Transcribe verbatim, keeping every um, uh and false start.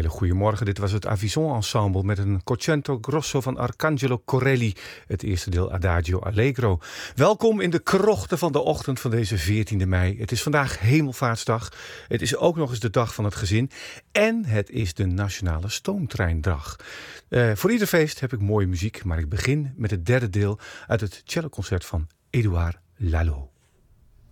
hele goede morgen. Dit was het Avison Ensemble met een Concetto Grosso van Arcangelo Corelli. Het eerste deel Adagio Allegro. Welkom in de krochten van de ochtend van deze veertiende mei. Het is vandaag Hemelvaartsdag. Het is ook nog eens de dag van het gezin. En het is de Nationale Stoomtreindag. Uh, voor ieder feest heb ik mooie muziek, maar ik begin met het derde deel uit het celloconcert van Édouard Lalo.